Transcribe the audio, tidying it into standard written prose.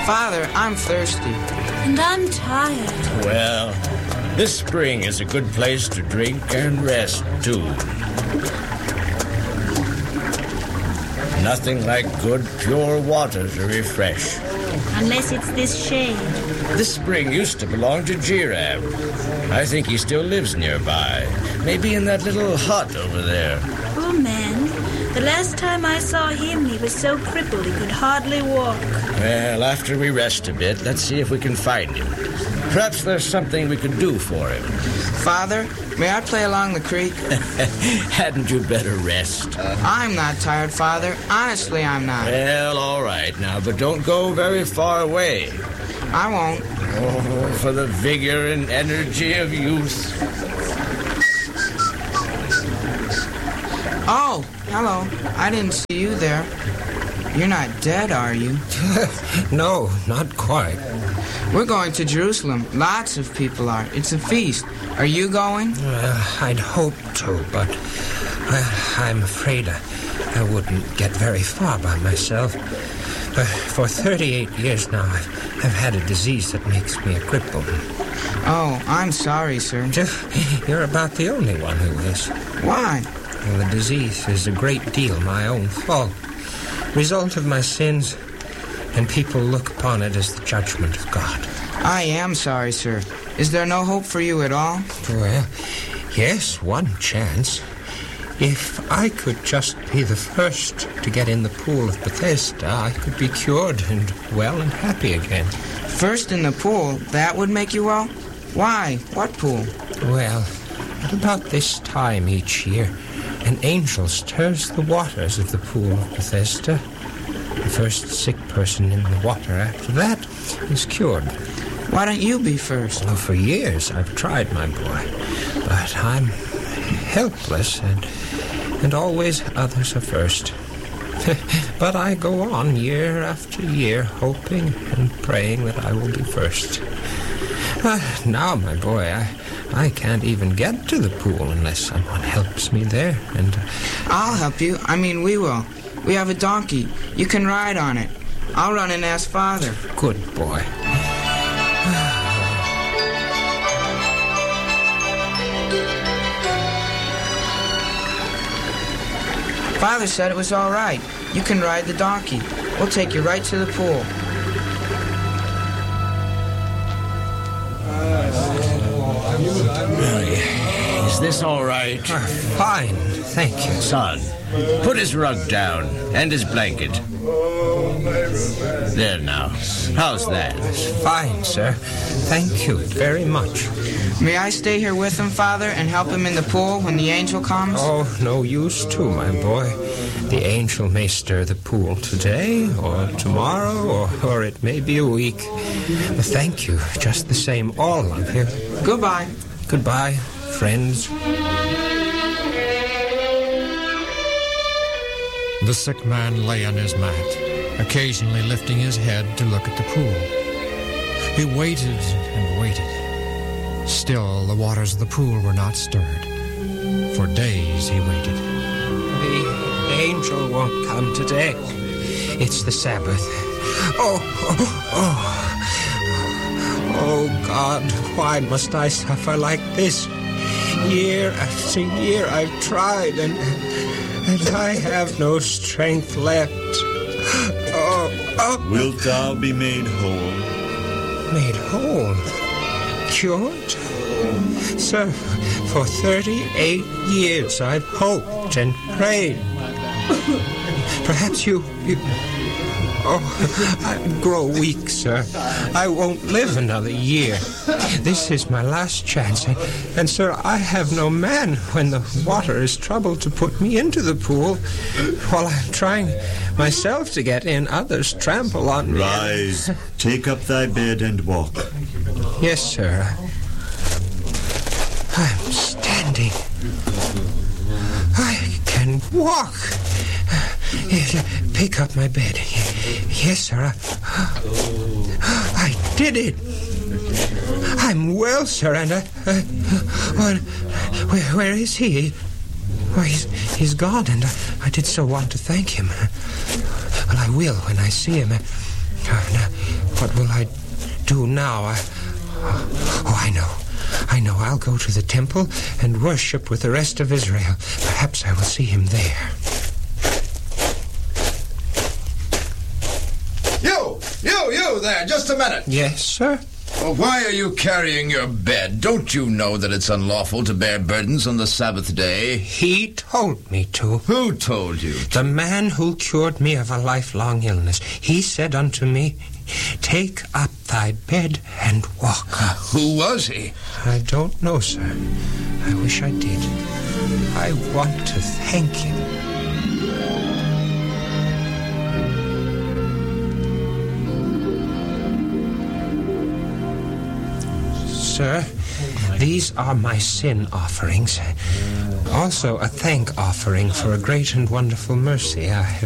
Father, I'm thirsty. And I'm tired. Well, this spring is a good place to drink and rest, too. Nothing like good, pure water to refresh. Unless it's this shade. This spring used to belong to Jirab. I think he still lives nearby. Maybe in that little hut over there. Poor man. The last time I saw him, he was so crippled he could hardly walk. Well, after we rest a bit, let's see if we can find him. Perhaps there's something we could do for him. Father, may I play along the creek? Hadn't you better rest? I'm not tired, Father. Honestly, I'm not. Well, all right now, but don't go very far away. I won't. Oh, for the vigor and energy of youth. Oh, hello. I didn't see you there. You're not dead, are you? No, not quite. We're going to Jerusalem. Lots of people are. It's a feast. Are you going? I'd hope to, but I'm afraid I wouldn't get very far by myself. For 38 years now, I've had a disease that makes me a cripple. Oh, I'm sorry, sir. You're about the only one who is. Why? Well, the disease is a great deal my own fault. Result of my sins, and people look upon it as the judgment of God. I am sorry, sir. Is there no hope for you at all? Well, yes, one chance. If I could just be the first to get in the pool of Bethesda, I could be cured and well and happy again. First in the pool? That would make you well? Why? What pool? Well, at about this time each year, an angel stirs the waters of the pool of Bethesda. The first sick person in the water after that is cured. Why don't you be first? Well, for years I've tried, my boy, but I'm helpless, and always others are first. But I go on year after year, hoping and praying that I will be first. Now, my boy, I can't even get to the pool unless someone helps me there, and... I'll help you. We will. We have a donkey. You can ride on it. I'll run and ask Father. Good boy. Father said it was all right. You can ride the donkey. We'll take you right to the pool. Is this all right? Fine, thank you. Son, put his rug down and his blanket. There now. How's that? Fine, sir. Thank you very much. May I stay here with him, Father, and help him in the pool when the angel comes? Oh, no use to, my boy. The angel may stir the pool today or tomorrow or it may be a week. But thank you, just the same, all of you. Goodbye. Goodbye, friends. The sick man lay on his mat, occasionally lifting his head to look at the pool. He waited and waited. Still, the waters of the pool were not stirred. For days he waited. The angel won't come today. It's the Sabbath. Oh, God, why must I suffer like this? Year after year I've tried, and I have no strength left. Wilt thou be made whole? Made whole? Cured? Sir, for 38 years I've hoped and prayed. Perhaps you... I grow weak, sir. I won't live another year. This is my last chance. And, sir, I have no man when the water is troubled to put me into the pool. While I'm trying myself to get in, others trample on me. Rise, take up thy bed and walk. Yes, sir. I'm standing. I can walk. Pick up my bed. Yes, sir. I did it. I'm well, sir, and where is he? Oh, he's gone, and I did so want to thank him. Well, I will when I see him. Now, what will I do now? I know. I'll go to the temple and worship with the rest of Israel. Perhaps I will see him there. You there, just a minute. Yes, sir? Well, why are you carrying your bed? Don't you know that it's unlawful to bear burdens on the Sabbath day? He told me to. Who told you? The man who cured me of a lifelong illness. He said unto me, take up thy bed and walk. Who was he? I don't know, sir. I wish I did. I want to thank him. Sir, these are my sin offerings. Also a thank offering for a great and wonderful mercy I have